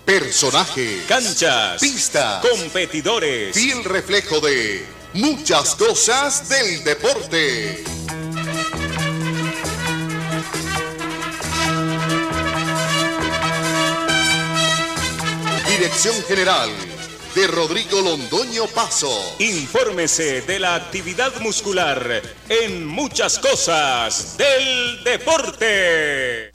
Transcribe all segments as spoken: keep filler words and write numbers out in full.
personajes, canchas, pistas, competidores, fiel reflejo de muchas cosas del deporte. Dirección General de Rodrigo Londoño Paso. Infórmese de la actividad muscular en muchas cosas del deporte.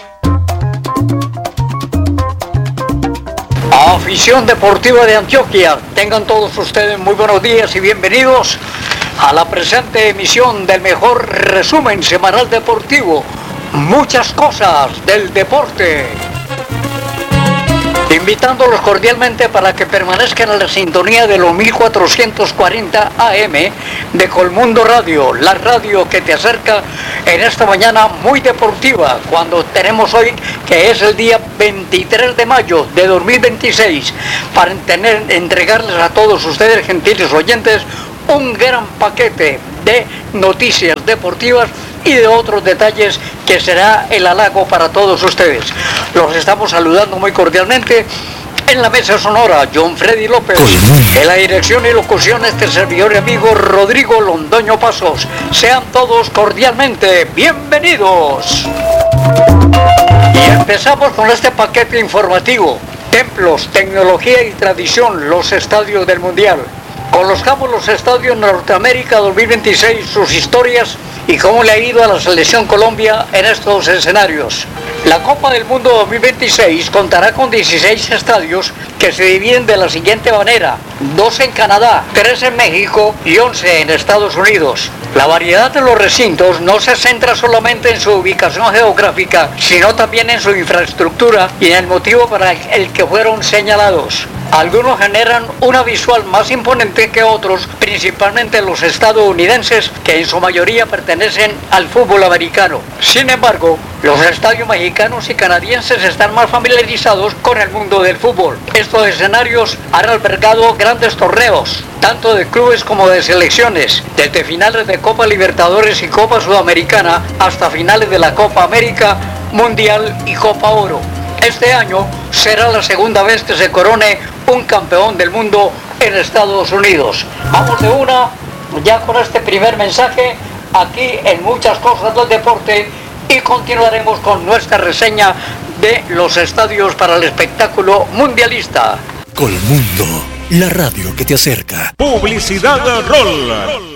Afición Deportiva de Antioquia, tengan todos ustedes muy buenos días y bienvenidos a la presente emisión del mejor resumen semanal deportivo, muchas cosas del deporte. Invitándolos cordialmente para que permanezcan en la sintonía de los mil cuatrocientos cuarenta A M de Colmundo Radio, la radio que te acerca en esta mañana muy deportiva, cuando tenemos hoy, que es el día veintitrés de mayo de dos mil veintiséis, para tener, entregarles a todos ustedes, gentiles oyentes, un gran paquete de noticias deportivas y de otros detalles que será el halago para todos ustedes. Los estamos saludando muy cordialmente en la mesa sonora, John Freddy López. En la dirección y locución, este servidor y amigo Rodrigo Londoño Pasos. Sean todos cordialmente bienvenidos. Y empezamos con este paquete informativo. Templos, tecnología y tradición, los estadios del Mundial. Conozcamos los estadios Norteamérica dos mil veintiséis, sus historias y cómo le ha ido a la Selección Colombia en estos escenarios. La Copa del Mundo dos mil veintiséis contará con dieciséis estadios que se dividen de la siguiente manera: doce en Canadá, tres en México y once en Estados Unidos. La variedad de los recintos no se centra solamente en su ubicación geográfica, sino también en su infraestructura y en el motivo para el que fueron señalados. Algunos generan una visual más imponente que otros, principalmente los estadounidenses, que en su mayoría pertenecen al fútbol americano. Sin embargo, los estadios mexicanos y canadienses están más familiarizados con el mundo del fútbol. Estos escenarios han albergado grandes torneos, tanto de clubes como de selecciones, desde finales de Copa Libertadores y Copa Sudamericana hasta finales de la Copa América, Mundial y Copa Oro. Este año será la segunda vez que se corone un campeón del mundo en Estados Unidos. Vamos de una, ya con este primer mensaje, aquí en muchas cosas del deporte, y continuaremos con nuestra reseña de los estadios para el espectáculo mundialista. Colmundo, la radio que te acerca. Publicidad Rol.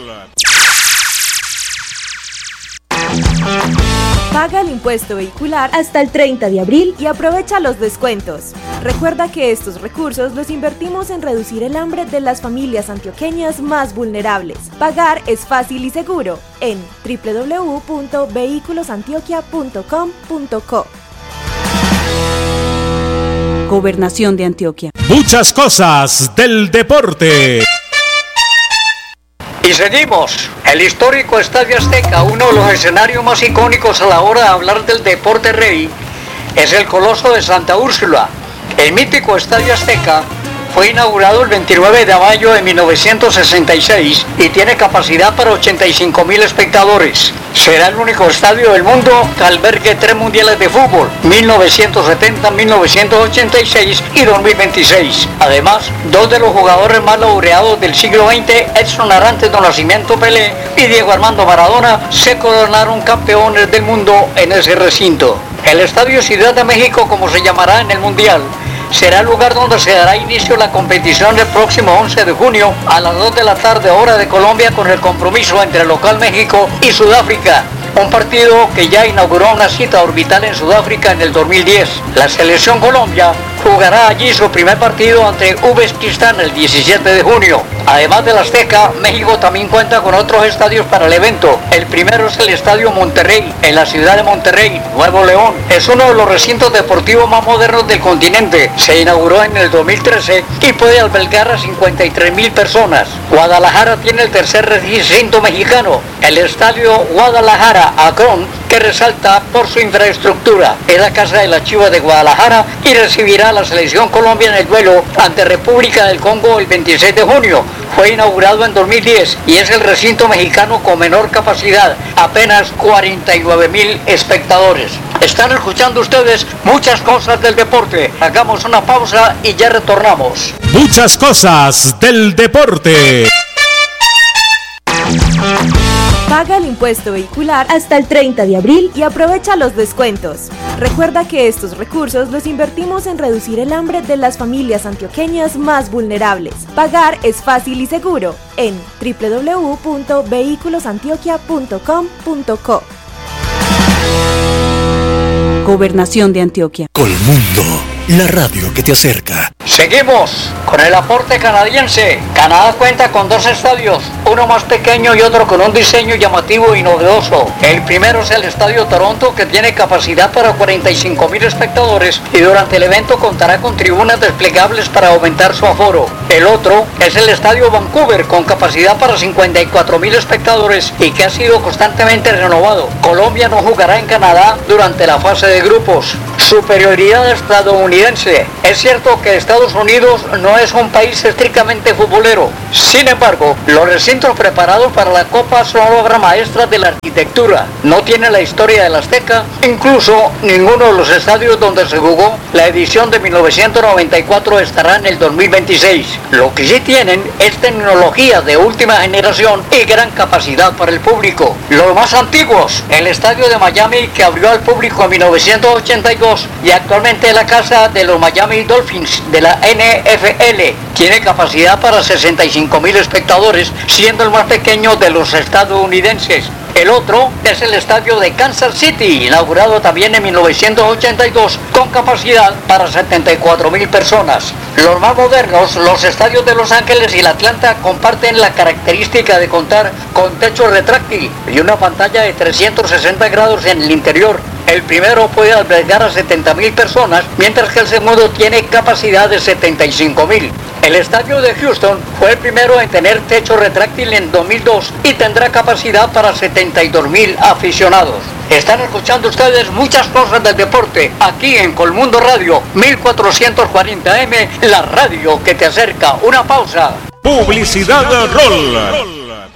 Paga el impuesto vehicular hasta el treinta de abril y aprovecha los descuentos. Recuerda que estos recursos los invertimos en reducir el hambre de las familias antioqueñas más vulnerables. Pagar es fácil y seguro en doble u doble u doble u punto vehículos antioquia punto com punto co. Gobernación de Antioquia. Muchas cosas del deporte. Y seguimos. El histórico Estadio Azteca, uno de los escenarios más icónicos a la hora de hablar del deporte rey, es el Coloso de Santa Úrsula. El mítico Estadio Azteca fue inaugurado el veintinueve de mayo de mil novecientos sesenta y seis y tiene capacidad para ochenta y cinco mil espectadores. Será el único estadio del mundo que albergue tres mundiales de fútbol, mil novecientos setenta, mil novecientos ochenta y seis y dos mil veintiséis. Además, dos de los jugadores más laureados del siglo veinte, Edson Arantes do Nascimento Pelé y Diego Armando Maradona, se coronaron campeones del mundo en ese recinto. El Estadio Ciudad de México, como se llamará en el Mundial, será el lugar donde se dará inicio a la competición el próximo once de junio a las dos de la tarde, hora de Colombia, con el compromiso entre el local México y Sudáfrica. Un partido que ya inauguró una cita orbital en Sudáfrica en el dos mil diez. La selección Colombia jugará allí su primer partido ante Uzbekistán el diecisiete de junio. Además del Azteca, México también cuenta con otros estadios para el evento. El primero es el Estadio Monterrey, en la ciudad de Monterrey, Nuevo León. Es uno de los recintos deportivos más modernos del continente. Se inauguró en el dos mil trece y puede albergar a cincuenta y tres mil personas. Guadalajara tiene el tercer recinto mexicano, el Estadio Guadalajara Akron, que que resalta por su infraestructura. Es la casa de la Chivas de Guadalajara y recibirá a la selección Colombia en el duelo ante República del Congo el veintiséis de junio. Fue inaugurado en dos mil diez y es el recinto mexicano con menor capacidad, apenas cuarenta y nueve mil espectadores. Están escuchando ustedes Muchas Cosas del Deporte. Hagamos una pausa y ya retornamos. Muchas Cosas del Deporte. Paga el impuesto vehicular hasta el treinta de abril y aprovecha los descuentos. Recuerda que estos recursos los invertimos en reducir el hambre de las familias antioqueñas más vulnerables. Pagar es fácil y seguro en doble u doble u doble u punto vehículos antioquia punto com punto co. Gobernación de Antioquia. Colmundo, la radio que te acerca. Seguimos con el aporte canadiense. Canadá cuenta con dos estadios, uno más pequeño y otro con un diseño llamativo y novedoso. El primero es el Estadio Toronto, que tiene capacidad para cuarenta y cinco mil espectadores y durante el evento contará con tribunas desplegables para aumentar su aforo. El otro es el Estadio Vancouver, con capacidad para cincuenta y cuatro mil espectadores y que ha sido constantemente renovado. Colombia no jugará en Canadá durante la fase de grupos. Superioridad estadounidense. Es cierto que Estados Unidos no es un país estrictamente futbolero. Sin embargo, los recintos preparados para la Copa son obra maestra de la arquitectura. No tiene la historia del Azteca, incluso ninguno de los estadios donde se jugó la edición de mil novecientos noventa y cuatro estará en el dos mil veintiséis. Lo que sí tienen es tecnología de última generación y gran capacidad para el público. Los más antiguos, el estadio de Miami, que abrió al público en mil novecientos ochenta y dos y actualmente la casa de los Miami Dolphins de la N F L, tiene capacidad para sesenta y cinco mil espectadores, siendo el más pequeño de los estadounidenses. El otro es el estadio de Kansas City, inaugurado también en mil novecientos ochenta y dos, con capacidad para setenta y cuatro mil personas. Los más modernos, los estadios de Los Ángeles y la Atlanta, comparten la característica de contar con techo retráctil y una pantalla de trescientos sesenta grados en el interior. El primero puede albergar a setenta mil personas, mientras que el segundo tiene capacidad de setenta y cinco mil. El estadio de Houston fue el primero en tener techo retráctil en dos mil dos y tendrá capacidad para setenta y dos mil aficionados. Están escuchando ustedes Muchas Cosas del Deporte, aquí en Colmundo Radio, mil cuatrocientos cuarenta eme, la radio que te acerca. Una pausa. Publicidad Rol.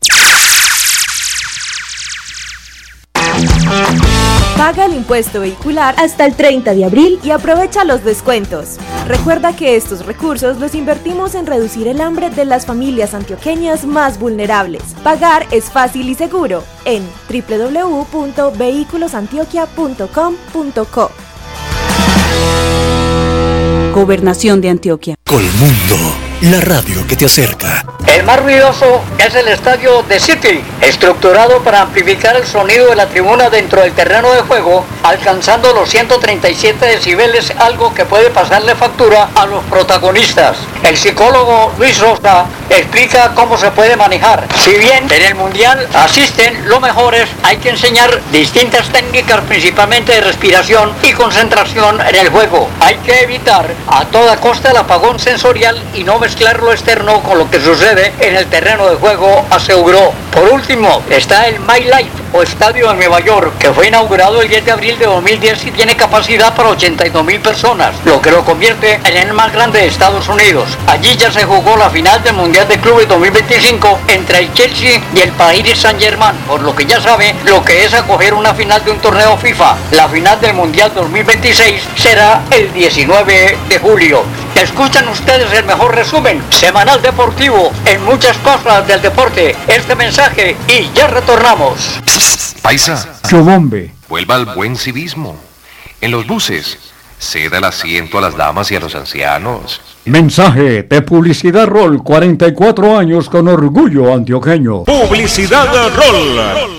Paga el impuesto vehicular hasta el treinta de abril y aprovecha los descuentos. Recuerda que estos recursos los invertimos en reducir el hambre de las familias antioqueñas más vulnerables. Pagar es fácil y seguro en doble u doble u doble u punto vehículos antioquia punto com punto co. Gobernación de Antioquia. Colmundo, la radio que te acerca. El más ruidoso es el estadio de City, estructurado para amplificar el sonido de la tribuna dentro del terreno de juego, alcanzando los ciento treinta y siete decibeles, algo que puede pasarle factura a los protagonistas. El psicólogo Luis Rosa explica cómo se puede manejar. Si bien en el Mundial asisten los mejores, hay que enseñar distintas técnicas, principalmente de respiración y concentración en el juego. Hay que evitar a toda costa el apagón sensorial y no mezclar lo externo con lo que sucede en el terreno de juego, aseguró. Por último, está el MyLife o estadio en Nueva York, que fue inaugurado el diez de abril de dos mil diez y tiene capacidad para ochenta y dos mil personas, lo que lo convierte en el más grande de Estados Unidos. Allí ya se jugó la final del Mundial de Clubes dos mil veinticinco entre el Chelsea y el Paris Saint-Germain, por lo que ya sabe lo que es acoger una final de un torneo FIFA. La final del Mundial dos mil veintiséis será el diecinueve de julio. Escuchan ustedes el mejor resumen semanal deportivo en Muchas Cosas del Deporte. Este mensaje y ya retornamos. Paisa, Chobombe, vuelva al buen civismo. En los buses, ceda el asiento a las damas y a los ancianos. mensaje de Publicidad Rol, cuarenta y cuatro años con orgullo antioqueño. Publicidad Rol.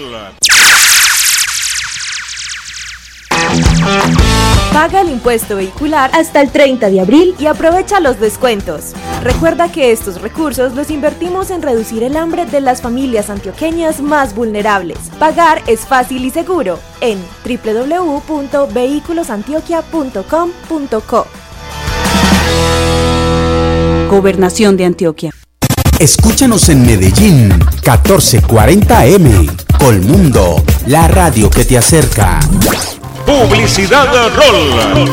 Paga el impuesto vehicular hasta el treinta de abril y aprovecha los descuentos. Recuerda que estos recursos los invertimos en reducir el hambre de las familias antioqueñas más vulnerables. Pagar es fácil y seguro en doble u doble u doble u punto vehículos antioquia punto com punto co. Gobernación de Antioquia. Escúchanos en Medellín, catorce cuarenta eme, Colmundo, la radio que te acerca. Publicidad Rol.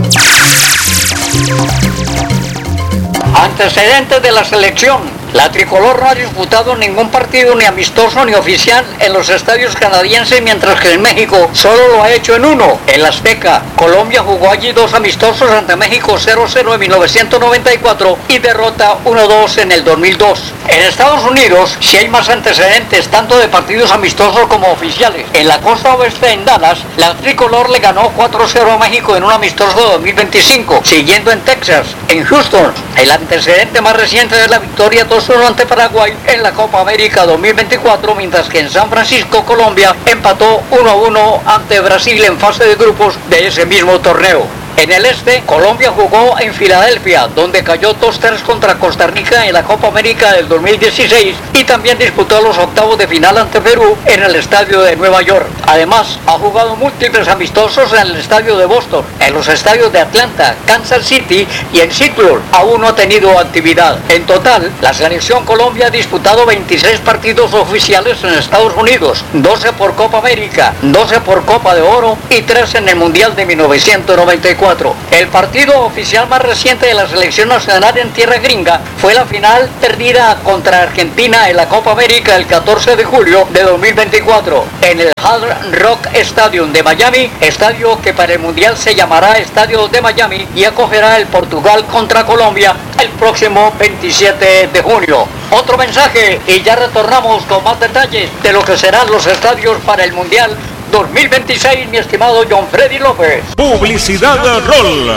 Antecedentes de la selección. La tricolor no ha disputado ningún partido ni amistoso ni oficial en los estadios canadienses, mientras que en México solo lo ha hecho en uno, el Azteca. Colombia jugó allí dos amistosos ante México, cero cero en mil novecientos noventa y cuatro y derrota uno dos en el dos mil dos. En Estados Unidos sí hay más antecedentes, tanto de partidos amistosos como oficiales. En la costa oeste, en Dallas, la tricolor le ganó cuatro cero a México en un amistoso de dos mil veinticinco. Siguiendo en Texas, en Houston, el antecedente más reciente es la victoria dos uno ante Paraguay en la Copa América dos mil veinticuatro, mientras que en San Francisco, Colombia, empató uno a uno ante Brasil en fase de grupos de ese mismo torneo. En el este, Colombia jugó en Filadelfia, donde cayó dos tres contra Costa Rica en la Copa América del dos mil dieciséis, y también disputó los octavos de final ante Perú en el estadio de Nueva York. Además, ha jugado múltiples amistosos en el estadio de Boston, en los estadios de Atlanta, Kansas City y en Seattle. Aún no ha tenido actividad. En total, la selección Colombia ha disputado veintiséis partidos oficiales en Estados Unidos, doce por Copa América, doce por Copa de Oro y tres en el Mundial de mil novecientos noventa y cuatro. El partido oficial más reciente de la selección nacional en tierra gringa fue la final perdida contra Argentina en la Copa América el catorce de julio de dos mil veinticuatro en el Hard Rock Stadium de Miami, estadio que para el Mundial se llamará Estadio de Miami y acogerá el Portugal contra Colombia el próximo veintisiete de junio. Otro mensaje y ya retornamos con más detalles de lo que serán los estadios para el Mundial dos mil veintiséis, mi estimado John Freddy López. Publicidad Rol.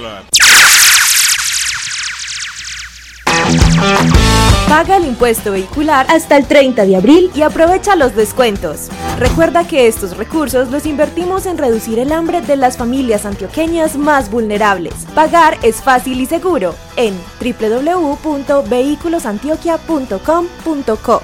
Paga el impuesto vehicular hasta el treinta de abril y aprovecha los descuentos. Recuerda que estos recursos los invertimos en reducir el hambre de las familias antioqueñas más vulnerables. Pagar es fácil y seguro en doble u doble u doble u punto vehículos antioquia punto com punto co.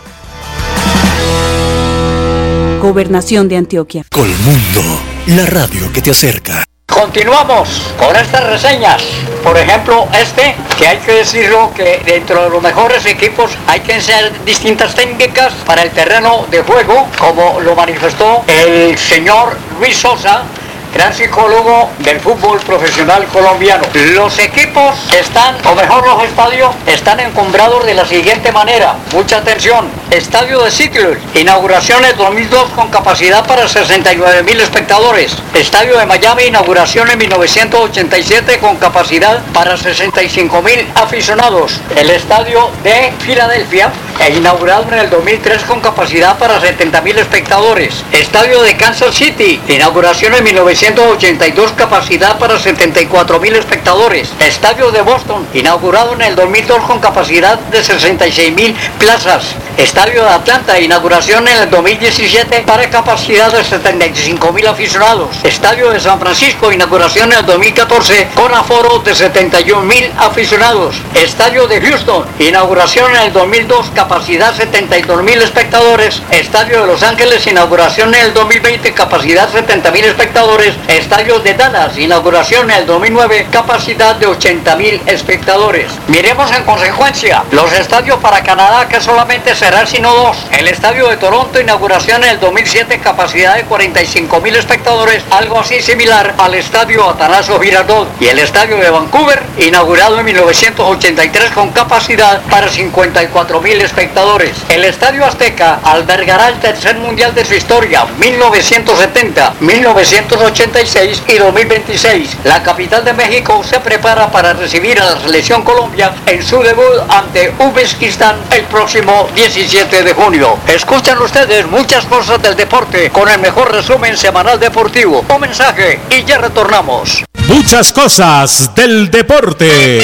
Gobernación de Antioquia. Colmundo, la radio que te acerca. Continuamos con estas reseñas. Por ejemplo, este, que hay que decirlo, que dentro de los mejores equipos hay que enseñar distintas técnicas para el terreno de juego, como lo manifestó el señor Luis Sosa, gran psicólogo del fútbol profesional colombiano. Los equipos están, o mejor los estadios, están encumbrados de la siguiente manera. Mucha atención. Estadio de Seattle, inauguraciones dos mil dos con capacidad para sesenta y nueve mil espectadores. Estadio de Miami, inauguración en mil novecientos ochenta y siete con capacidad para sesenta y cinco mil aficionados. El estadio de Filadelfia, inaugurado en el dos mil tres con capacidad para setenta mil espectadores. Estadio de Kansas City, inauguración en mil novecientos ochenta y dos, capacidad para setenta y cuatro mil espectadores. Estadio de Boston, inaugurado en el dos mil dos con capacidad de sesenta y seis mil plazas. Estadio de Atlanta, inauguración en el dos mil diecisiete para capacidad de setenta y cinco mil aficionados. Estadio de San Francisco, inauguración en el dos mil catorce con aforo de setenta y un mil aficionados. Estadio de Houston, inauguración en el dos mil dos, capacidad setenta y dos mil espectadores. Estadio de Los Ángeles, inauguración en el dos mil veinte, capacidad setenta mil espectadores. Estadio de Dallas, inauguración en el dos mil nueve, capacidad de ochenta mil espectadores. Miremos en consecuencia los estadios para Canadá, que solamente serán sino dos. El estadio de Toronto, inauguración en el dos mil siete, capacidad de cuarenta y cinco mil espectadores, algo así similar al estadio Atanasio Girardot. Y el estadio de Vancouver, inaugurado en mil novecientos ochenta y tres con capacidad para cincuenta y cuatro mil espectadores. El estadio Azteca albergará el tercer mundial de su historia, mil novecientos setenta, mil novecientos ochenta y seis y dos mil veintiséis. La capital de México se prepara para recibir a la selección Colombia en su debut ante Uzbekistán el próximo diecisiete de junio. Escuchan ustedes muchas cosas del deporte con el mejor resumen semanal deportivo. Un mensaje y ya retornamos. Muchas cosas del deporte.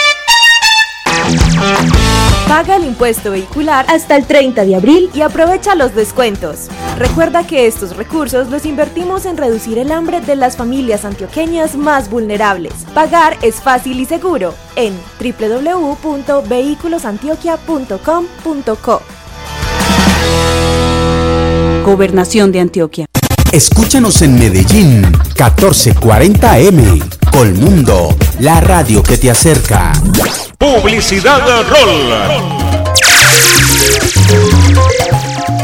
Paga el impuesto vehicular hasta el treinta de abril y aprovecha los descuentos. Recuerda que estos recursos los invertimos en reducir el hambre de las familias antioqueñas más vulnerables. Pagar es fácil y seguro en doble u doble u doble u punto vehículos antioquia punto com punto co. Gobernación de Antioquia. Escúchanos en Medellín, catorce cuarenta A M. Colmundo, la radio que te acerca. Publicidad Rol.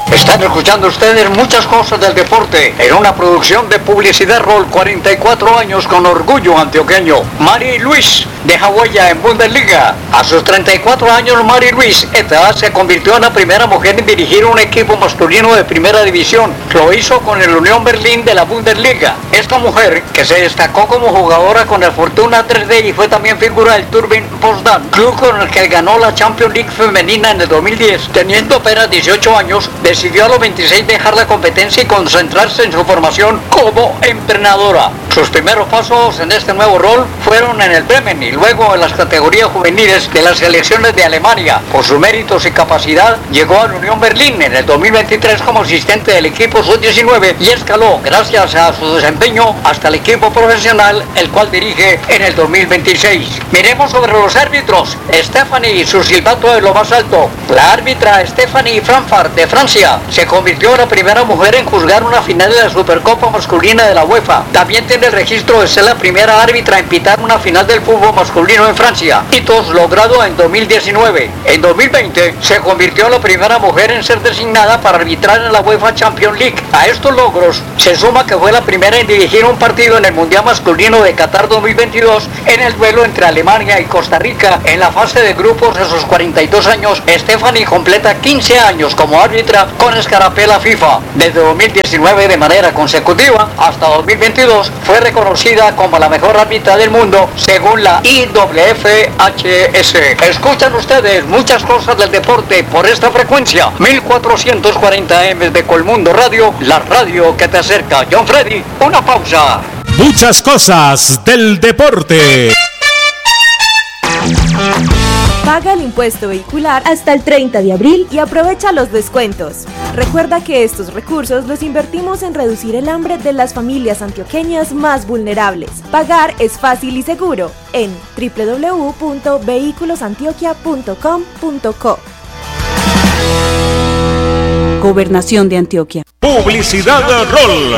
Están escuchando ustedes muchas cosas del deporte en una producción de Publicidad Roll, cuarenta y cuatro años con orgullo antioqueño. Mari Luis deja huella en Bundesliga. A sus treinta y cuatro años, Mari Luis Eta se convirtió en la primera mujer en dirigir un equipo masculino de primera división. Lo hizo con el Unión Berlín de la Bundesliga. Esta mujer, que se destacó como jugadora con el Fortuna tres D y fue también figura del Turbine Potsdam, club con el que ganó la Champions League femenina en el dos mil diez, teniendo apenas dieciocho años, decidió a los veintiséis dejar la competencia y concentrarse en su formación como entrenadora. Sus primeros pasos en este nuevo rol fueron en el Bremen y luego en las categorías juveniles de las selecciones de Alemania. Por sus méritos y capacidad, llegó al Unión Berlín en el dos mil veintitrés como asistente del equipo sub diecinueve y escaló, gracias a su desempeño, hasta el equipo profesional, el cual dirige en el dos mil veintiséis. Miremos sobre los árbitros. Stephanie, su silbato de lo más alto. La árbitra Stephanie Frankfurt de Francia se convirtió en la primera mujer en juzgar una final de la Supercopa masculina de la UEFA. También tiene el registro de ser la primera árbitra en pitar una final del fútbol masculino en Francia, hitos logrado en dos mil diecinueve. En dos mil veinte se convirtió en la primera mujer en ser designada para arbitrar en la UEFA Champions League. A estos logros se suma que fue la primera en dirigir un partido en el Mundial Masculino de Qatar dos mil veintidós en el duelo entre Alemania y Costa Rica en la fase de grupos. A sus cuarenta y dos años, Stephanie completa quince años como árbitra con escarapela FIFA. Desde dos mil diecinueve de manera consecutiva hasta dos mil veintidós fue reconocida como la mejor árbitra del mundo según la I W F H S. Escuchan ustedes muchas cosas del deporte por esta frecuencia mil cuatrocientos cuarenta M de Colmundo Radio, la radio que te acerca. John Freddy, una pausa. Muchas cosas del deporte. Paga el impuesto vehicular hasta el treinta de abril y aprovecha los descuentos. Recuerda que estos recursos los invertimos en reducir el hambre de las familias antioqueñas más vulnerables. Pagar es fácil y seguro en doble u doble u doble u punto vehículos antioquia punto com punto co. Gobernación de Antioquia. Publicidad Roll.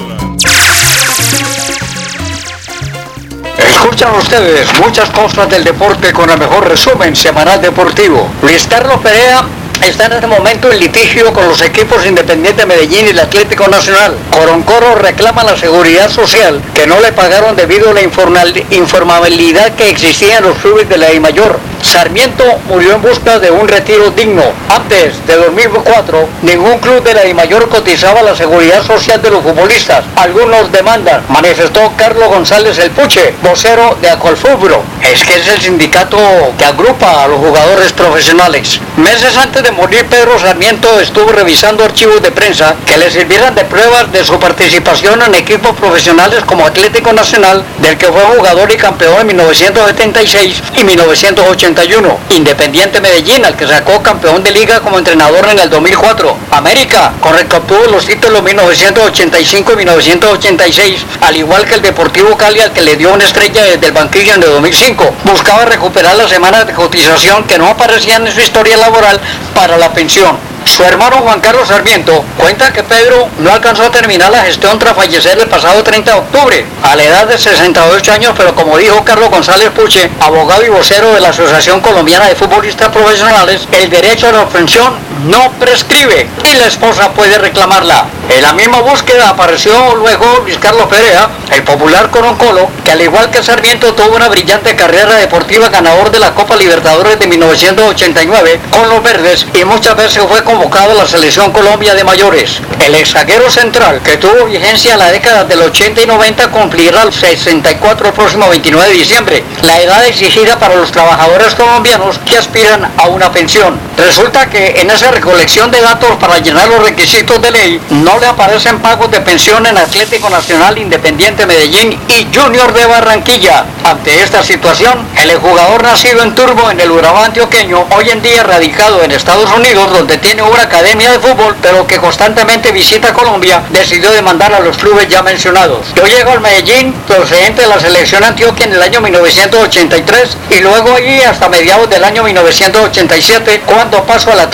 Escuchan ustedes muchas cosas del deporte con el mejor resumen semanal deportivo. Luis Carlos Perea está en este momento en litigio con los equipos Independiente Medellín y el Atlético Nacional. Coroncoro reclama la seguridad social que no le pagaron debido a la informabilidad que existía en los clubes de la DIMAYOR. Sarmiento murió en busca de un retiro digno. Antes de dos mil cuatro, ningún club de la DIMAYOR cotizaba la seguridad social de los futbolistas. Algunos demandan, manifestó Carlos González El Puche, vocero de Acolfubro. Es que es el sindicato que agrupa a los jugadores profesionales. Meses antes de morir, Pedro Sarmiento estuvo revisando archivos de prensa que le sirvieran de pruebas de su participación en equipos profesionales como Atlético Nacional, del que fue jugador y campeón en mil novecientos setenta y seis y mil novecientos ochenta y uno. Independiente Medellín, al que sacó campeón de liga como entrenador en el dos mil cuatro. América, con el que obtuvo los títulos mil novecientos ochenta y cinco y mil novecientos ochenta y seis, al igual que el Deportivo Cali, al que le dio una estrella desde el banquillo en el dos mil cinco. Buscaba recuperar las semanas de cotización que no aparecían en su historia laboral para la pensión. Su hermano Juan Carlos Sarmiento cuenta que Pedro no alcanzó a terminar la gestión tras fallecer el pasado treinta de octubre, a la edad de sesenta y ocho años, pero como dijo Carlos González Puche, abogado y vocero de la Asociación Colombiana de Futbolistas Profesionales, el derecho a la pensión no prescribe y la esposa puede reclamarla. En la misma búsqueda apareció luego Luis Carlos Perea, el popular Coroncolo, que al igual que Sarmiento tuvo una brillante carrera deportiva, ganador de la Copa Libertadores de mil novecientos ochenta y nueve con los verdes y muchas veces fue convocado a la Selección Colombia de mayores. El ex zaguero central, que tuvo vigencia en la década del ochenta y noventa, cumplirá los sesenta y cuatro el próximo veintinueve de diciembre, la edad exigida para los trabajadores colombianos que aspiran a una pensión. Resulta que en esa recolección de datos para llenar los requisitos de ley no le aparecen pagos de pensión en Atlético Nacional, Independiente Medellín y Junior de Barranquilla. Ante esta situación, el exjugador nacido en Turbo, en el Urabá antioqueño, hoy en día radicado en Estados Unidos, donde tiene una academia de fútbol, pero que constantemente visita Colombia, decidió demandar a los clubes ya mencionados. Yo llego al Medellín, procedente de la selección Antioquia en el año mil novecientos ochenta y tres, y luego allí hasta mediados del año mil novecientos ochenta y siete, cuando paso al Atlético Nacional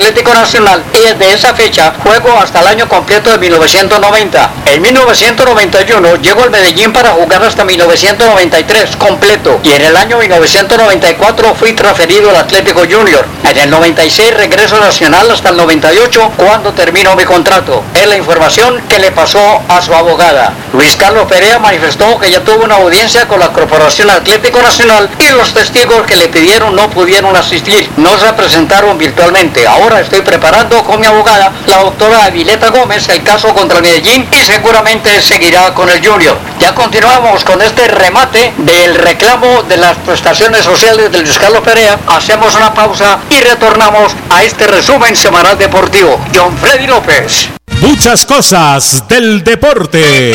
Nacional y desde esa fecha juego hasta el año completo de mil novecientos noventa. En mil novecientos noventa y uno llego al Medellín para jugar hasta mil novecientos noventa y tres completo y en el año mil novecientos noventa y cuatro fui transferido al Atlético Junior. En el noventa y seis regreso a Nacional hasta el noventa y ocho cuando termino mi contrato. Es la información que le pasó a su abogada. Luis Carlos Perea manifestó que ya tuvo una audiencia con la Corporación Atlético Nacional y los testigos que le pidieron no pudieron asistir, no se presentaron virtualmente. Ahora estoy preparando con mi abogada, la doctora Avileta Gómez, el caso contra Medellín y seguramente seguirá con el Junior. Ya continuamos con este remate del reclamo de las prestaciones sociales de Luis Carlos Perea. Hacemos una pausa y retornamos a este resumen semanal deportivo. John Freddy López. Muchas cosas del deporte.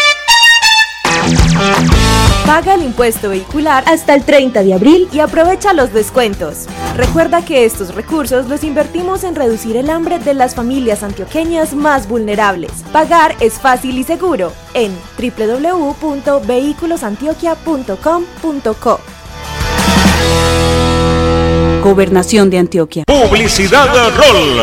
Paga el impuesto vehicular hasta el treinta de abril y aprovecha los descuentos. Recuerda que estos recursos los invertimos en reducir el hambre de las familias antioqueñas más vulnerables. Pagar es fácil y seguro en doble u doble u doble u punto vehículos antioquia punto com punto co. Gobernación de Antioquia. Publicidad Rol.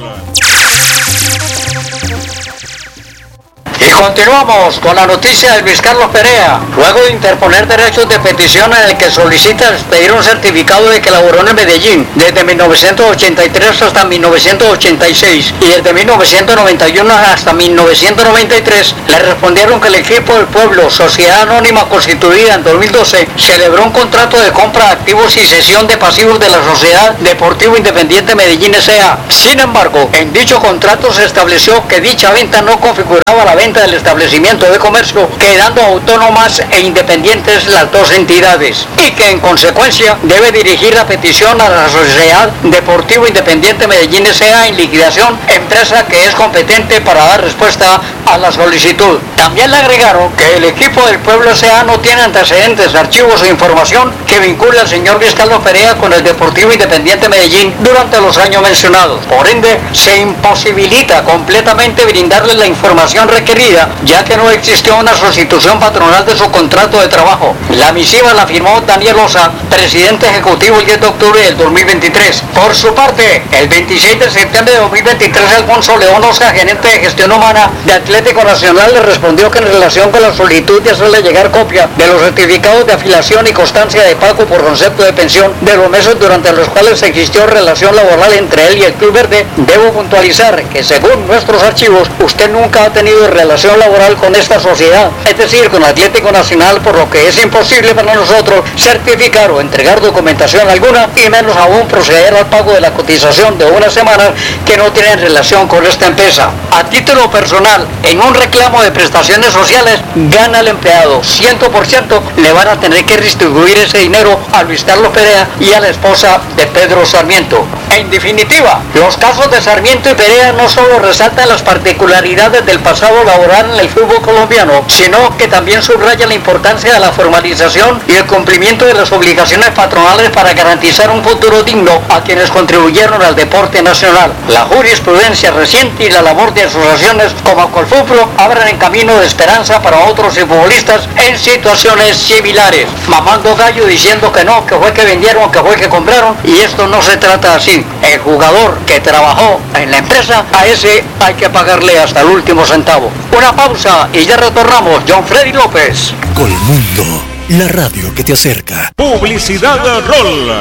Y continuamos con la noticia de Luis Carlos Perea. Luego de interponer derechos de petición en el que solicita expedir un certificado de que laboró en Medellín desde mil novecientos ochenta y tres hasta mil novecientos ochenta y seis y desde mil novecientos noventa y uno hasta mil novecientos noventa y tres, le respondieron que el equipo del pueblo, sociedad anónima constituida en dos mil doce, celebró un contrato de compra de activos y cesión de pasivos de la Sociedad Deportivo Independiente Medellín S A Sin embargo, en dicho contrato se estableció que dicha venta no configuraba la venta del establecimiento de comercio, quedando autónomas e independientes las dos entidades, y que en consecuencia debe dirigir la petición a la Sociedad Deportivo Independiente Medellín S A en liquidación, empresa que es competente para dar respuesta a la solicitud. También le agregaron que el equipo del pueblo S A no tiene antecedentes, archivos o información que vincule al señor Luis Carlos Perea con el Deportivo Independiente Medellín durante los años mencionados. Por ende, se imposibilita completamente brindarle la información requerida, ya que no existió una sustitución patronal de su contrato de trabajo. La misiva la firmó Daniel Osa, presidente ejecutivo el diez de octubre del dos mil veintitrés. Por su parte, el veintiséis de septiembre de dos mil veintitrés, Alfonso León Osa, gerente de gestión humana de Atlético Nacional, le respondió que en relación con la solicitud de hacerle llegar copia de los certificados de afiliación y constancia de pago por concepto de pensión de los meses durante los cuales existió relación laboral entre él y el Club Verde, debo puntualizar que según nuestros archivos, usted nunca ha tenido relación laboral con esta sociedad, es decir, con Atlético Nacional, por lo que es imposible para nosotros certificar o entregar documentación alguna, y menos aún proceder al pago de la cotización de una semana que no tienen relación con esta empresa. A título personal, en un reclamo de prestaciones sociales, gana el empleado cien por ciento, le van a tener que distribuir ese dinero a Luis Carlos Perea y a la esposa de Pedro Sarmiento. En definitiva, los casos de Sarmiento y Perea no solo resaltan las particularidades del pasado laboral en el fútbol colombiano, sino que también subraya la importancia de la formalización y el cumplimiento de las obligaciones patronales para garantizar un futuro digno a quienes contribuyeron al deporte nacional. La jurisprudencia reciente y la labor de asociaciones como Colfupro abren el camino de esperanza para otros futbolistas en situaciones similares, mamando gallo diciendo que no, que fue que vendieron, que fue que compraron, y esto no se trata así. El jugador que trabajó en la empresa, a ese hay que pagarle hasta el último centavo. Una pausa y ya retornamos. John Freddy López. Colmundo, la radio que te acerca. Publicidad Rol.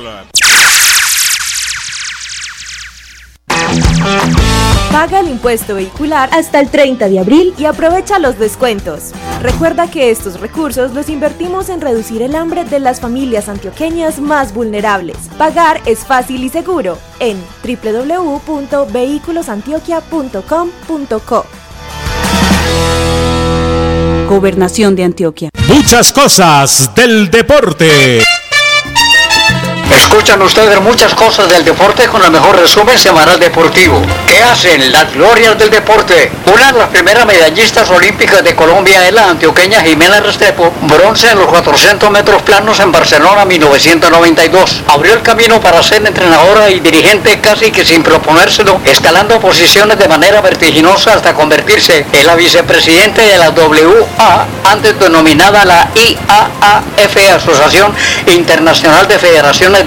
Paga el impuesto vehicular hasta el treinta de abril y aprovecha los descuentos. Recuerda que estos recursos los invertimos en reducir el hambre de las familias antioqueñas más vulnerables. Pagar es fácil y seguro en doble u doble u doble u punto vehículos antioquia punto com punto co. Gobernación de Antioquia. Muchas cosas del deporte. Escuchan ustedes muchas cosas del deporte con el mejor resumen semanal deportivo. ¿Qué hacen las glorias del deporte? Una de las primeras medallistas olímpicas de Colombia es la antioqueña Jimena Restrepo, bronce en los cuatrocientos metros planos en Barcelona mil novecientos noventa y dos. Abrió el camino para ser entrenadora y dirigente casi que sin proponérselo, escalando posiciones de manera vertiginosa hasta convertirse en la vicepresidente de la W A, antes denominada la I A A F, Asociación Internacional de Federaciones de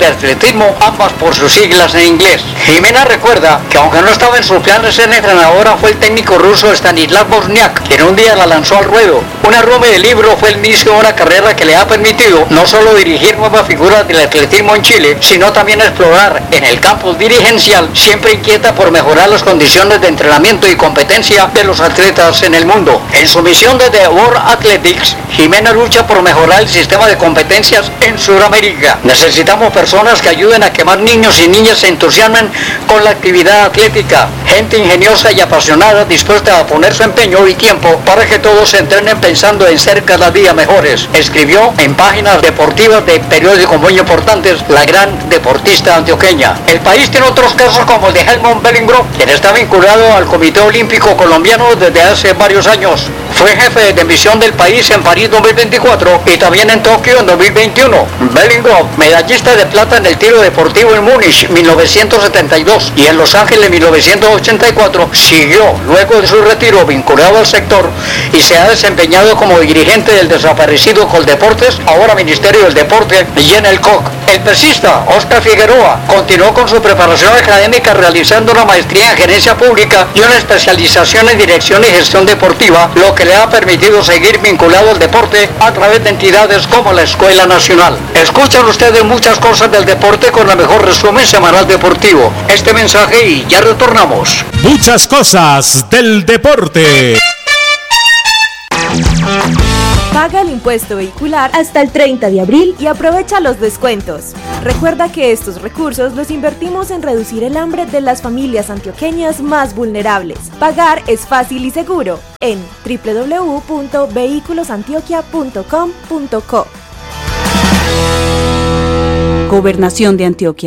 de atletismo, ambas por sus siglas en inglés. Jimena recuerda que aunque no estaba en sus planes ser entrenadora, fue el técnico ruso Stanislav Wozniak quien un día la lanzó al ruedo. Un arrume de libro fue el inicio de una carrera que le ha permitido no solo dirigir nuevas figuras del atletismo en Chile, sino también explorar en el campo dirigencial, siempre inquieta por mejorar las condiciones de entrenamiento y competencia de los atletas en el mundo. En su misión desde World Athletics, Jimena lucha por mejorar el sistema de competencias en Sudamérica. Necesitamos personas que ayuden a que más niños y niñas se entusiasmen con la actividad atlética, gente ingeniosa y apasionada dispuesta a poner su empeño y tiempo para que todos se entrenen pensando en ser cada día mejores, escribió en páginas deportivas de periódicos muy importantes la gran deportista antioqueña. El país tiene otros casos como el de Helmut Bellingrove, quien está vinculado al Comité Olímpico Colombiano desde hace varios años. Fue jefe de misión del país en París dos mil veinticuatro y también en Tokio en dos mil veintiuno. Bellingrove, medallista de plata en el tiro deportivo en Múnich mil novecientos setenta y dos y en Los Ángeles mil novecientos ochenta y cuatro, siguió luego de su retiro vinculado al sector y se ha desempeñado como dirigente del desaparecido Coldeportes, ahora Ministerio del Deporte, y en el C O C. El pesista Oscar Figueroa continuó con su preparación académica realizando una maestría en gerencia pública y una especialización en dirección y gestión deportiva, lo que le ha permitido seguir vinculado al deporte a través de entidades como la Escuela Nacional. Escuchan ustedes muchas cosas del deporte con el mejor resumen semanal deportivo. Este mensaje y ya retornamos. Muchas cosas del deporte. Paga el impuesto vehicular hasta el treinta de abril y aprovecha los descuentos. Recuerda que estos recursos los invertimos en reducir el hambre de las familias antioqueñas más vulnerables. Pagar es fácil y seguro en doble u doble u doble u punto vehículos antioquia punto com punto co. Gobernación de Antioquia.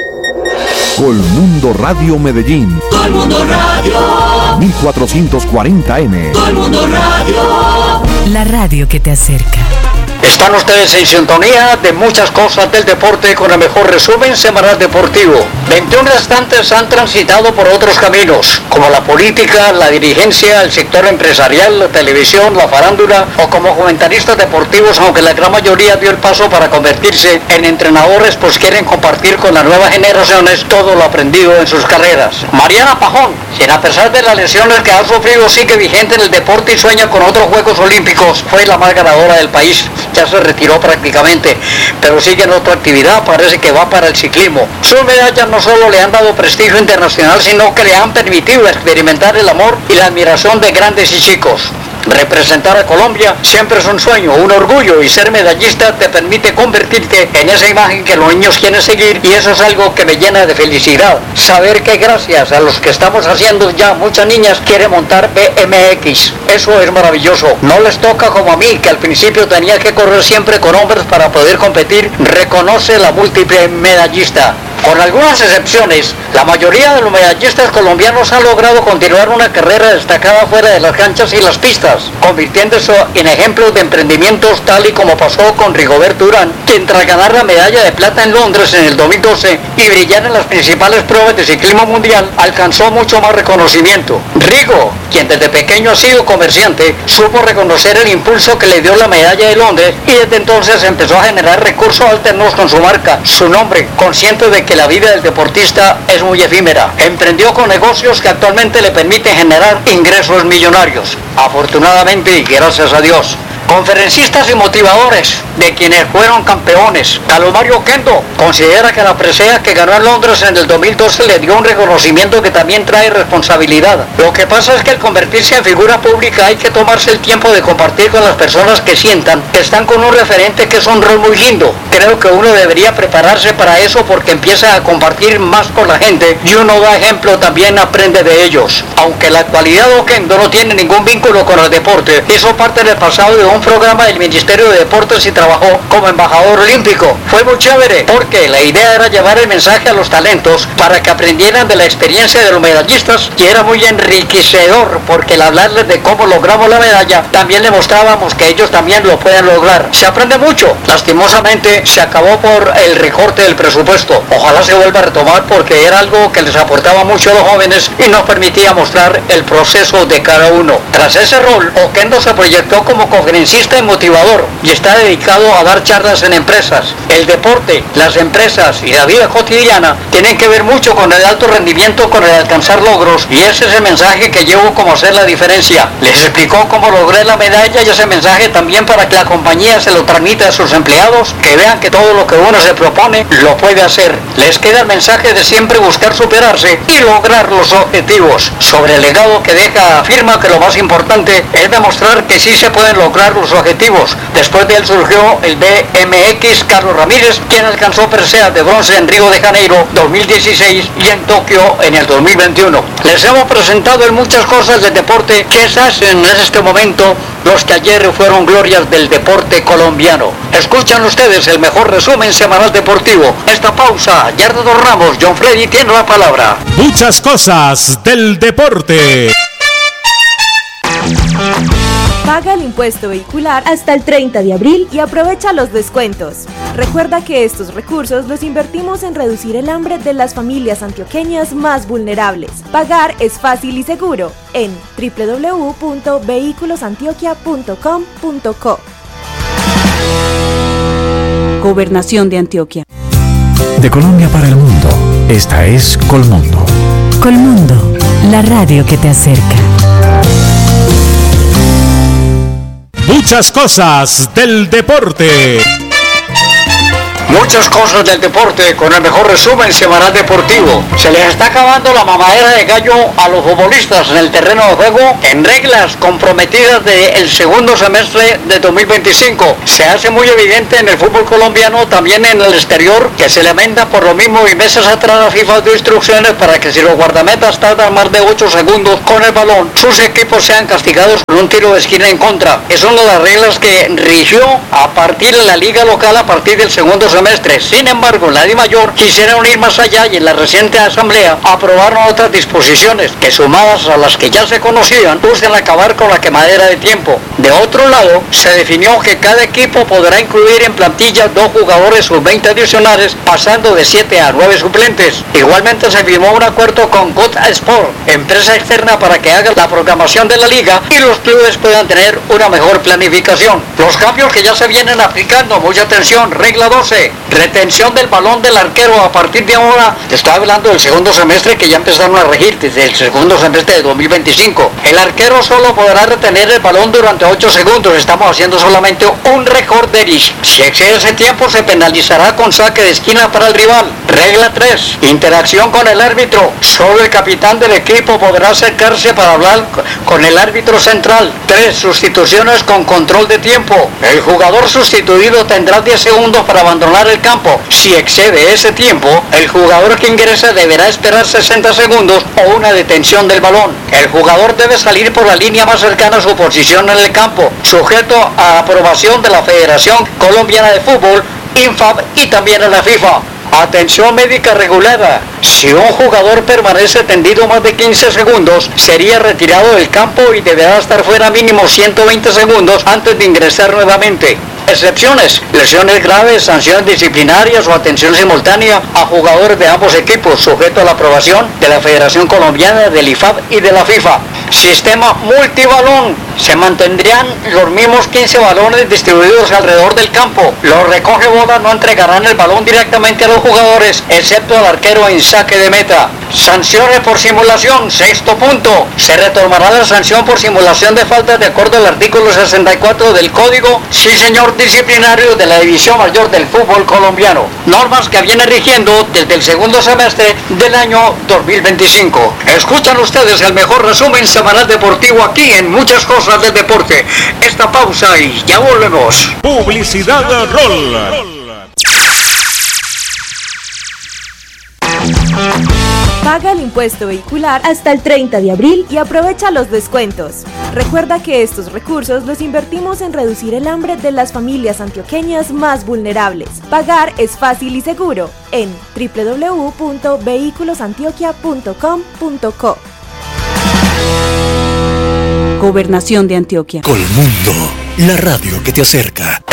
Colmundo Radio Medellín. Colmundo Radio. mil cuatrocientos cuarenta eme. Colmundo Radio. La radio que te acerca. Están ustedes en sintonía de muchas cosas del deporte con el mejor resumen semanal deportivo. veintiún restantes han transitado por otros caminos, como la política, la dirigencia, el sector empresarial, la televisión, la farándula o como comentaristas deportivos, aunque la gran mayoría dio el paso para convertirse en entrenadores, pues quieren compartir con las nuevas generaciones todo lo aprendido en sus carreras. Mariana Pajón, quien a pesar de las lesiones que ha sufrido sigue vigente en el deporte y sueña con otros Juegos Olímpicos, fue la más ganadora del país. Ya se retiró prácticamente, pero sigue en otra actividad, parece que va para el ciclismo. Sus medallas no solo le han dado prestigio internacional, sino que le han permitido experimentar el amor y la admiración de grandes y chicos. Representar a Colombia siempre es un sueño, un orgullo, y ser medallista te permite convertirte en esa imagen que los niños quieren seguir, y eso es algo que me llena de felicidad. Saber que gracias a los que estamos haciendo ya, muchas niñas quieren montar B M X. Eso es maravilloso. No les toca como a mí, que al principio tenía que correr siempre con hombres para poder competir. Reconoce la múltiple medallista. Con algunas excepciones, la mayoría de los medallistas colombianos han logrado continuar una carrera destacada fuera de las canchas y las pistas, convirtiéndose en ejemplos de emprendimientos tal y como pasó con Rigoberto Urán, quien tras ganar la medalla de plata en Londres en el dos mil doce y brillar en las principales pruebas de ciclismo mundial, alcanzó mucho más reconocimiento. Rigo, quien desde pequeño ha sido comerciante, supo reconocer el impulso que le dio la medalla de Londres y desde entonces empezó a generar recursos alternos con su marca, su nombre, consciente de que que la vida del deportista es muy efímera. Emprendió con negocios que actualmente le permiten generar ingresos millonarios. Afortunadamente y gracias a Dios. Conferencistas y motivadores de quienes fueron campeones. Carlos Mario Oquendo considera que la presea que ganó en Londres en el dos mil doce le dio un reconocimiento que también trae responsabilidad. Lo que pasa es que al convertirse en figura pública hay que tomarse el tiempo de compartir con las personas que sientan que están con un referente que es un rol muy lindo. Creo que uno debería prepararse para eso porque empieza a compartir más con la gente y uno da ejemplo, también aprende de ellos. Aunque en la actualidad Oquendo no tiene ningún vínculo con el deporte, hizo parte del pasado de un programa del Ministerio de Deportes y trabajó como embajador olímpico. Fue muy chévere porque la idea era llevar el mensaje a los talentos para que aprendieran de la experiencia de los medallistas y era muy enriquecedor porque al hablarles de cómo logramos la medalla también le mostrábamos que ellos también lo pueden lograr. Se aprende mucho. Lastimosamente se acabó por el recorte del presupuesto. Ojalá se vuelva a retomar porque era algo que les aportaba mucho a los jóvenes y nos permitía mostrar el proceso de cada uno. Tras ese rol, Oquendo se proyectó como conferencista conferencista y motivador y está dedicado a dar charlas en empresas. El deporte, las empresas y la vida cotidiana tienen que ver mucho con el alto rendimiento, con el alcanzar logros, y ese es el mensaje que llevo como hacer la diferencia. Les explicó cómo logré la medalla y ese mensaje también para que la compañía se lo transmita a sus empleados, que vean que todo lo que uno se propone lo puede hacer. Les queda el mensaje de siempre buscar superarse y lograr los objetivos. Sobre el legado que deja, afirma que lo más importante es demostrar que sí se pueden lograr los objetivos. Después de él surgió el B M X Carlos Ramírez, quien alcanzó presea de bronce en Río de Janeiro dos mil dieciséis y en Tokio en el dos mil veintiuno. Les hemos presentado en muchas cosas del deporte que se hacen en este momento los que ayer fueron glorias del deporte colombiano. Escuchan ustedes el mejor resumen semanal deportivo. Esta pausa, Yardo Ramos, John Freddy tiene la palabra. Muchas cosas del deporte. Paga el impuesto vehicular hasta el treinta de abril y aprovecha los descuentos. Recuerda que estos recursos los invertimos en reducir el hambre de las familias antioqueñas más vulnerables. Pagar es fácil y seguro en doble u doble u doble u punto vehículos antioquia punto com punto co. Gobernación de Antioquia. De Colombia para el mundo, esta es Colmundo. Colmundo, la radio que te acerca. Muchas cosas del deporte. Muchas cosas del deporte con el mejor resumen semanal deportivo. Se les está acabando la mamadera de gallo a los futbolistas en el terreno de juego en reglas comprometidas del segundo semestre de dos mil veinticinco. Se hace muy evidente en el fútbol colombiano, también en el exterior, que se lamenta por lo mismo, y meses atrás la FIFA dio instrucciones para que si los guardametas tardan más de ocho segundos con el balón, sus equipos sean castigados con un tiro de esquina en contra. Es una de las reglas que rigió a partir de la liga local a partir del segundo semestre. Sin embargo, la DIMAYOR quisieron ir más allá y en la reciente asamblea aprobaron otras disposiciones que, sumadas a las que ya se conocían, buscan acabar con la quemadera de tiempo. De otro lado, se definió que cada equipo podrá incluir en plantilla dos jugadores sub veinte adicionales, pasando de siete a nueve suplentes. Igualmente se firmó un acuerdo con Good Sport, empresa externa, para que haga la programación de la liga y los clubes puedan tener una mejor planificación. Los cambios que ya se vienen aplicando, mucha atención, regla doce. Retención del balón del arquero a partir de ahora. Te estoy hablando del segundo semestre, que ya empezaron a regir desde el segundo semestre de dos mil veinticinco. El arquero solo podrá retener el balón durante ocho segundos. Estamos haciendo solamente un recorderish. Si excede ese tiempo, se penalizará con saque de esquina para el rival. Regla tres. Interacción con el árbitro. Solo el capitán del equipo podrá acercarse para hablar con el árbitro central. tres. Sustituciones con control de tiempo. El jugador sustituido tendrá diez segundos para abandonar el campo. Si excede ese tiempo, el jugador que ingrese deberá esperar sesenta segundos o una detención del balón. El jugador debe salir por la línea más cercana a su posición en el campo, sujeto a aprobación de la Federación Colombiana de Fútbol, INFAB, y también a la FIFA. Atención médica regulada. Si un jugador permanece tendido más de quince segundos, sería retirado del campo y deberá estar fuera mínimo ciento veinte segundos antes de ingresar nuevamente. Excepciones: lesiones graves, sanciones disciplinarias o atención simultánea a jugadores de ambos equipos, sujeto a la aprobación de la Federación Colombiana, del IFAB y de la FIFA. Sistema multibalón. Se mantendrían los mismos quince balones distribuidos alrededor del campo. Los recoge bolas no entregarán el balón directamente a los jugadores, excepto al arquero en saque de meta. Sanciones por simulación. Sexto punto. Se retomará la sanción por simulación de faltas de acuerdo al artículo sesenta y cuatro del Código, sí señor, disciplinario de la División Mayor del Fútbol Colombiano. Normas que vienen rigiendo desde el segundo semestre del año dos mil veinticinco. Escuchan ustedes el mejor resumen semanal deportivo aquí en Muchas Cosas del Deporte. Esta pausa y ya volvemos. Publicidad Rol. Paga el impuesto vehicular hasta el treinta de abril y aprovecha los descuentos. Recuerda que estos recursos los invertimos en reducir el hambre de las familias antioqueñas más vulnerables. Pagar es fácil y seguro en doble u doble u doble u punto vehículos antioquia punto com punto co. Gobernación de Antioquia. Colmundo, la radio que te acerca.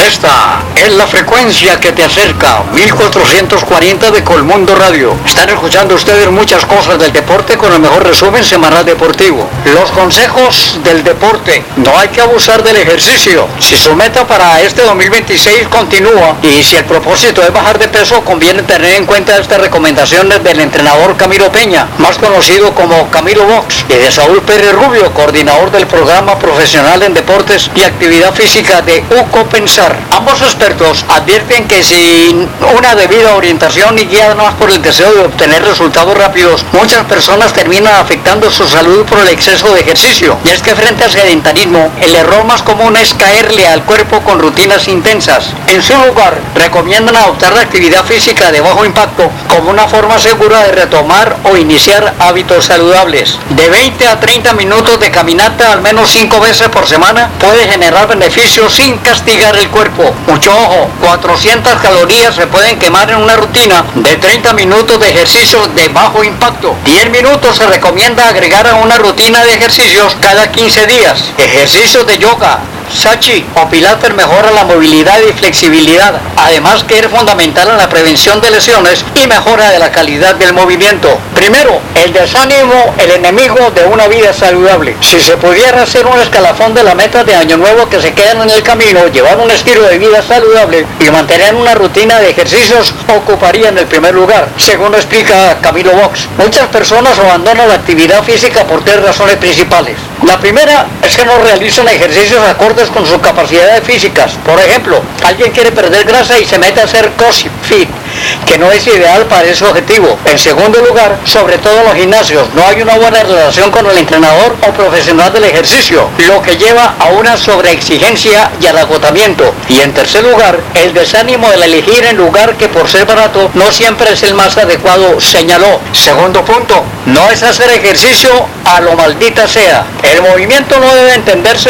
Esta es la frecuencia que te acerca, mil cuatrocientos cuarenta de Colmundo Radio. Están escuchando ustedes muchas cosas del deporte con el mejor resumen semanal deportivo. Los consejos del deporte. No hay que abusar del ejercicio. Si su meta para este dos mil veintiséis continúa y si el propósito es bajar de peso, conviene tener en cuenta estas recomendaciones del entrenador Camilo Peña, más conocido como Camilo Box, y de Saúl Pérez Rubio, coordinador del programa profesional en deportes y actividad física de UCO Pensar. Ambos expertos advierten que sin una debida orientación y guiada más por el deseo de obtener resultados rápidos, muchas personas terminan afectando su salud por el exceso de ejercicio. Y es que frente al sedentarismo, el error más común es caerle al cuerpo con rutinas intensas. En su lugar, recomiendan adoptar la actividad física de bajo impacto como una forma segura de retomar o iniciar hábitos saludables. De veinte a treinta minutos de caminata al menos cinco veces por semana puede generar beneficios sin castigar el cuerpo. Mucho ojo, cuatrocientas calorías se pueden quemar en una rutina de treinta minutos de ejercicios de bajo impacto. diez minutos se recomienda agregar a una rutina de ejercicios cada quince días. Ejercicios de yoga, Sachi o Pilates mejora la movilidad y flexibilidad, además que es fundamental en la prevención de lesiones y mejora de la calidad del movimiento. Primero, el desánimo, el enemigo de una vida saludable. Si se pudiera hacer un escalafón de la meta de año nuevo que se quedan en el camino, llevar un estilo de vida saludable y mantener una rutina de ejercicios ocuparían el primer lugar, según lo explica Camilo Box. Muchas personas abandonan la actividad física por tres razones principales. La primera es que no realizan ejercicios acordes con sus capacidades físicas. Por ejemplo, alguien quiere perder grasa y se mete a hacer CrossFit, que no es ideal para ese objetivo. En segundo lugar, sobre todo en los gimnasios, no hay una buena relación con el entrenador o profesional del ejercicio, lo que lleva a una sobreexigencia y al agotamiento. Y en tercer lugar, el desánimo de elegir el lugar que por ser barato no siempre es el más adecuado, señaló. Segundo punto, no es hacer ejercicio a lo maldita sea. El movimiento no debe entenderse